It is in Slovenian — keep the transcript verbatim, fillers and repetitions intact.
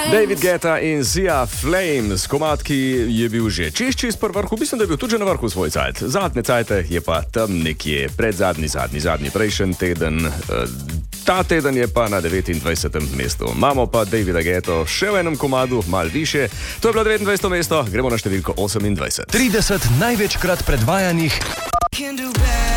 David Guetta in Sia Flames, komad, ki je bil že čišči iz vrhu, mislim, da je bil tudi že na vrhu svoj cajt. Zadnje cajte je pa tam nekje, pred zadnji, zadnji, zadnji, prejšen teden. Ta teden je pa na devetindvajsetem mestu. Imamo pa Davida Guetta še v enem komadu, mal više. To je bilo devetindvajseto mesto, gremo na številko osemindvajset. trideset največkrat predvajanih